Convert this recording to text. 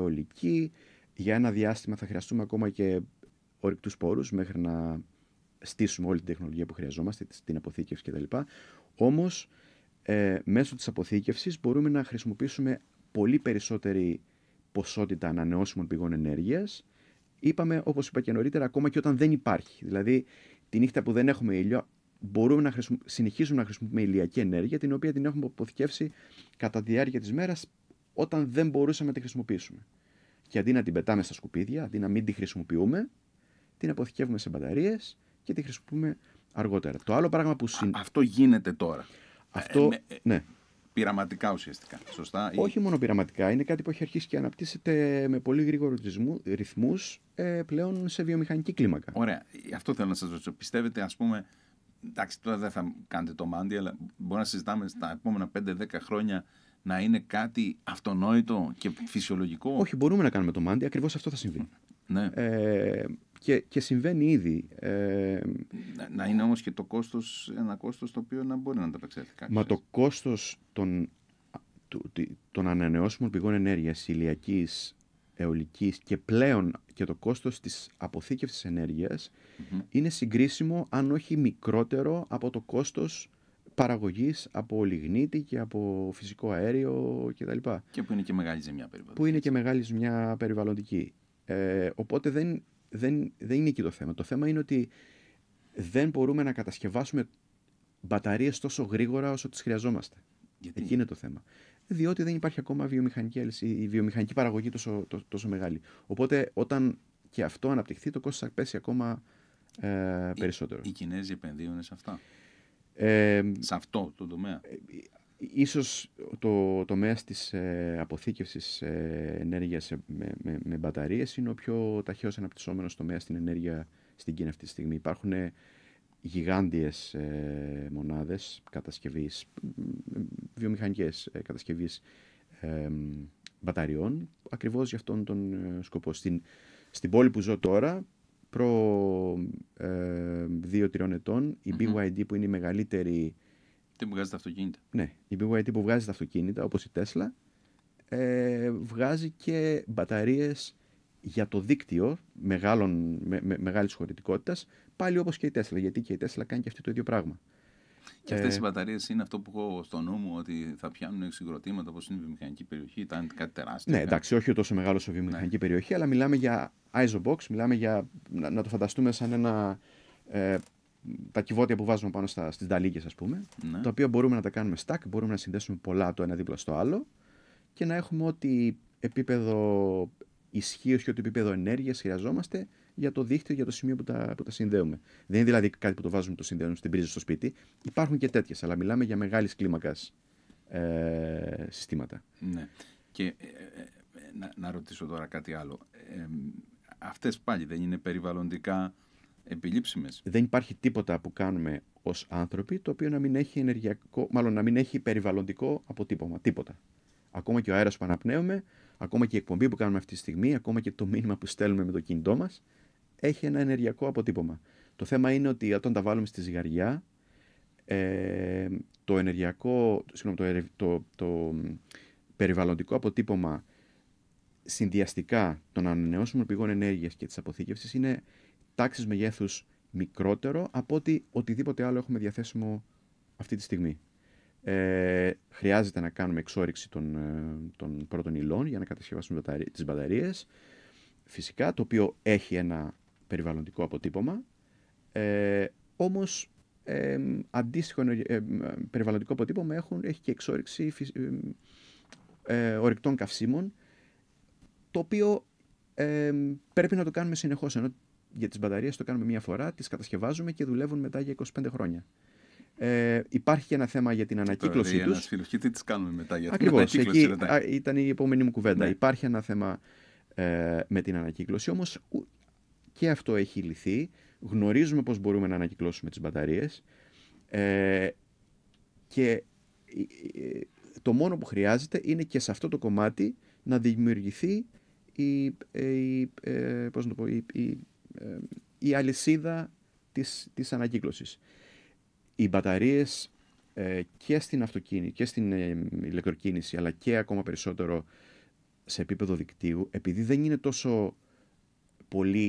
αιωλική. Για ένα διάστημα θα χρειαστούμε ακόμα και ορυκτούς πόρους μέχρι να στήσουμε όλη την τεχνολογία που χρειαζόμαστε, την αποθήκευση κτλ. Όμως, μέσω της αποθήκευσης μπορούμε να χρησιμοποιήσουμε πολύ περισσότερη ποσότητα ανανεώσιμων πηγών ενέργειας. Είπαμε, όπως είπα και νωρίτερα, ακόμα και όταν δεν υπάρχει. Δηλαδή, τη νύχτα που δεν έχουμε ήλιο, μπορούμε να συνεχίσουμε να χρησιμοποιούμε ηλιακή ενέργεια, την οποία την έχουμε αποθηκεύσει κατά τη διάρκεια της μέρας, όταν δεν μπορούσαμε να τη χρησιμοποιήσουμε. Και αντί να την πετάμε στα σκουπίδια, αντί να μην τη χρησιμοποιούμε, την αποθηκεύουμε σε μπαταρίες και τη χρησιμοποιούμε αργότερα. Το άλλο πράγμα που. Αυτό γίνεται τώρα. Αυτό. Ναι. Πειραματικά ουσιαστικά. Σωστά. Όχι μόνο πειραματικά, είναι κάτι που έχει αρχίσει και αναπτύσσεται με πολύ γρήγορους ρυθμούς πλέον σε βιομηχανική κλίμακα. Ωραία. Αυτό θέλω να σας ρωτήσω. Πιστεύετε, ας πούμε, εντάξει, τώρα δεν θα κάνετε το μάντι, αλλά μπορεί να συζητάμε στα επόμενα 5-10 χρόνια να είναι κάτι αυτονόητο και φυσιολογικό? Όχι, μπορούμε να κάνουμε το μάντι, ακριβώς αυτό θα συμβεί. Ναι. Και συμβαίνει ήδη. Να είναι όμως και το κόστος ένα κόστος το οποίο να μπορεί να ανταπεξέλθει κάποιος. Μα το κόστος των ανανεώσιμων πηγών ενέργειας, ηλιακής, αιωλικής και πλέον και το κόστος της αποθήκευσης ενέργειας είναι συγκρίσιμο, αν όχι μικρότερο, από το κόστος παραγωγής από λιγνίτη και από φυσικό αέριο κτλ. Και που είναι και μεγάλη ζημιά περιβαλλοντική. Που είναι και μεγάλη ζημιά περιβαλλοντική. Οπότε δεν είναι εκεί το θέμα. Το θέμα είναι ότι δεν μπορούμε να κατασκευάσουμε μπαταρίες τόσο γρήγορα όσο τις χρειαζόμαστε. Γιατί? Εκεί είναι το θέμα. Διότι δεν υπάρχει ακόμα η βιομηχανική παραγωγή τόσο μεγάλη. Οπότε όταν και αυτό αναπτυχθεί, το κόστος θα πέσει ακόμα περισσότερο. Οι Κινέζοι επενδύουν σε αυτά. Σε αυτό το τομέα. Ίσως το τομέας της αποθήκευσης ενέργειας με μπαταρίες είναι ο πιο ταχαίως αναπτυσσόμενος τομέας στην ενέργεια στην Κίνα αυτή τη στιγμή. Υπάρχουν γιγάντιες μονάδες κατασκευής, βιομηχανικές κατασκευής μπαταριών, ακριβώς για αυτόν τον σκοπό. Στην πόλη που ζω τώρα, προ 2-3 ετών, η BYD που είναι η μεγαλύτερη. Τι που βγάζει τα αυτοκίνητα. Ναι, η BYD που βγάζει τα αυτοκίνητα, όπως η Tesla, βγάζει και μπαταρίες για το δίκτυο μεγάλης χωρητικότητας, πάλι όπως και η Tesla, γιατί και η Tesla κάνει και αυτή το ίδιο πράγμα. Και αυτές οι μπαταρίες είναι αυτό που έχω στο νου μου, ότι θα πιάνουν συγκροτήματα όπως είναι η βιομηχανική περιοχή, ήταν κάτι τεράστιο. Ναι, εντάξει, όχι τόσο μεγάλο σε βιομηχανική περιοχή, αλλά μιλάμε για isobox, μιλάμε για, να το φανταστούμε σαν ένα, τα κυβότια που βάζουμε πάνω στις νταλίκες, ας πούμε, τα οποία μπορούμε να τα κάνουμε stack, μπορούμε να συνδέσουμε πολλά το ένα δίπλα στο άλλο και να έχουμε ό,τι επίπεδο ισχύως και ό,τι επίπεδο ενέργειας χρειαζόμαστε για το δίκτυο, για το σημείο που τα συνδέουμε. Δεν είναι δηλαδή κάτι που το βάζουμε, το συνδέουμε στην πρίζα στο σπίτι. Υπάρχουν και τέτοιες, αλλά μιλάμε για μεγάλης κλίμακας συστήματα. Ναι. Και να ρωτήσω τώρα κάτι άλλο. Αυτές πάλι δεν είναι περιβαλλοντικά επιλήψιμες? Δεν υπάρχει τίποτα που κάνουμε ως άνθρωποι το οποίο να μην έχει να μην έχει περιβαλλοντικό αποτύπωμα. Τίποτα. Ακόμα και ο αέρας που αναπνέουμε, ακόμα και η εκπομπή που κάνουμε αυτή τη στιγμή, ακόμα και το μήνυμα που στέλνουμε με το κινητό μας, έχει ένα ενεργειακό αποτύπωμα. Το θέμα είναι ότι όταν τα βάλουμε στη ζυγαριά, το περιβαλλοντικό αποτύπωμα συνδυαστικά των ανανεώσιμων πηγών ενέργειας και της αποθήκευσης είναι τάξης μεγέθους μικρότερο από οτιδήποτε άλλο έχουμε διαθέσιμο αυτή τη στιγμή. Χρειάζεται να κάνουμε εξόρυξη των πρώτων υλών για να κατασκευάσουμε τις μπαταρίες, φυσικά, το οποίο έχει ένα περιβαλλοντικό αποτύπωμα, όμως αντίστοιχο περιβαλλοντικό αποτύπωμα έχει και εξόρυξη ορυκτών καυσίμων, το οποίο πρέπει να το κάνουμε συνεχώς, ενώ για τις μπαταρίες το κάνουμε μία φορά, τις κατασκευάζουμε και δουλεύουν μετά για 25 χρόνια. Υπάρχει και ένα θέμα για την ανακύκλωσή τους. Και τι τις κάνουμε μετά για την Ακριβώς, ανακύκλωση? εκεί ήταν η επόμενη μου κουβέντα. Ναι. Υπάρχει ένα θέμα με την ανακύκλωση, όμως και αυτό έχει λυθεί. Γνωρίζουμε πώς μπορούμε να ανακυκλώσουμε τις μπαταρίες και το μόνο που χρειάζεται είναι και σε αυτό το κομμάτι να δημιουργηθεί η αλυσίδα της ανακύκλωσης. Οι μπαταρίες και στην αυτοκίνηση και στην ηλεκτροκίνηση, αλλά και ακόμα περισσότερο σε επίπεδο δικτύου, επειδή δεν είναι τόσο πολύ